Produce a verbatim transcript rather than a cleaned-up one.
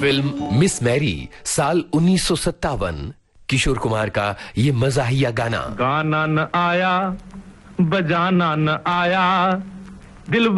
Film miss Mary साल उन्नीस सौ सत्तावन, किशोर कुमार का ये मज़ाहिया गाना। गाना न आया, बजाना न आया, दिल